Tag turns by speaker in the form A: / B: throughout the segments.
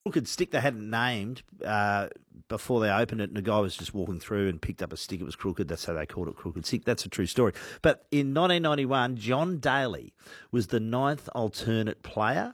A: crooked stick they hadn't named before they opened it, and the guy was just walking through and picked up a stick. It was crooked. That's how they called it, crooked stick. That's a true story. But in 1991, John Daly was the 9th alternate player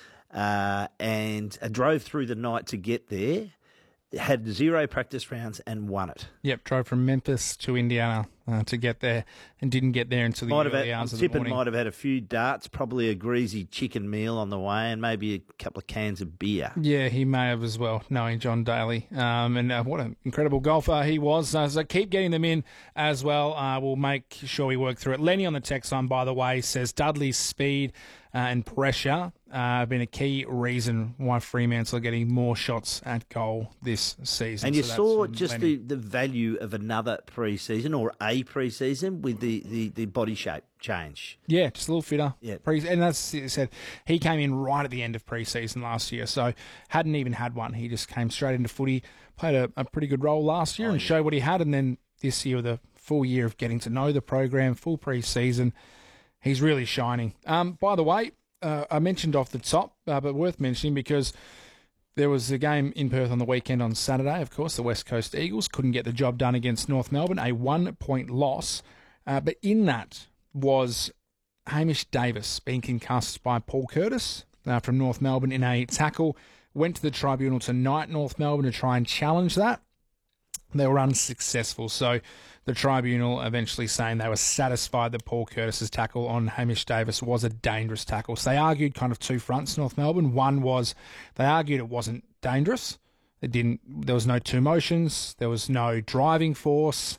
A: and drove through the night to get there, had 0 practice rounds and won it.
B: Yep, drove from Memphis to Indiana to get there and didn't get there until the early hours of the morning.
A: Tippett might have had a few darts, probably a greasy chicken meal on the way, and maybe a couple of cans of beer.
B: Yeah, he may have as well, knowing John Daly. And what an incredible golfer he was. So keep getting them in as well. We'll make sure we work through it. Lenny on the text line, by the way, says Dudley's speed and pressure have been a key reason why Fremantle are getting more shots at goal this season.
A: And you saw just the value of another pre-season or a pre-season with the body shape change.
B: Yeah, just a little fitter.
A: Yeah.
B: And that's it said. He came in right at the end of pre-season last year, so hadn't even had one. He just came straight into footy, played a pretty good role last year and showed what he had. And then this year, the full year of getting to know the program, full pre-season, he's really shining. By the way, I mentioned off the top, but worth mentioning because there was a game in Perth on the weekend on Saturday. Of course, the West Coast Eagles couldn't get the job done against North Melbourne, a 1-point loss. But in that was Hamish Davis being concussed by Paul Curtis from North Melbourne in a tackle. Went to the tribunal tonight, North Melbourne, to try and challenge that. They were unsuccessful, so the tribunal eventually saying they were satisfied that Paul Curtis's tackle on Hamish Davis was a dangerous tackle. So they argued kind of two fronts, North Melbourne. One was they argued it wasn't dangerous. There was no two motions. There was no driving force.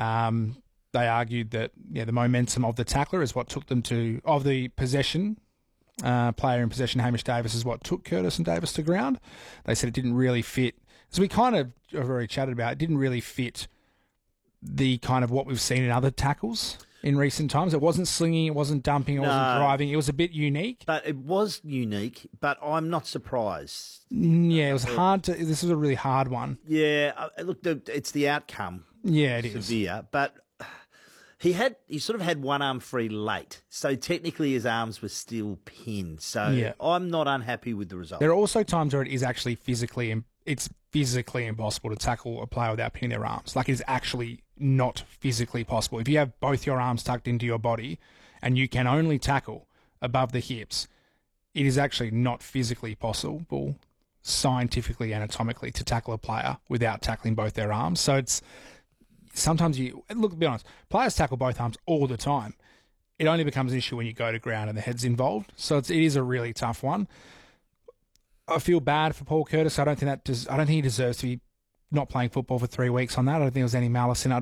B: They argued that the momentum of the tackler is what took them of the possession. Player in possession, Hamish Davis, is what took Curtis and Davis to ground. They said it didn't really fit. As we kind of have already chatted about, it didn't really fit the kind of what we've seen in other tackles in recent times. It wasn't slinging, it wasn't dumping, it wasn't driving. It was a bit unique.
A: But it was unique, but I'm not surprised.
B: Yeah, it was hard to... This was a really hard one.
A: Yeah, look, it's the outcome.
B: Yeah, it is.
A: Severe, but... He sort of had one arm free late, so technically his arms were still pinned. So I'm not unhappy with the result.
B: There are also times where it is actually physically impossible to tackle a player without pinning their arms. Like, it is actually not physically possible. If you have both your arms tucked into your body and you can only tackle above the hips, it is actually not physically possible, scientifically, anatomically, to tackle a player without tackling both their arms. So it's... Sometimes to be honest, players tackle both arms all the time. It only becomes an issue when you go to ground and the head's involved. So it is a really tough one. I feel bad for Paul Curtis. I don't think he deserves to be not playing football for 3 weeks on that. I don't think there was any malice in it.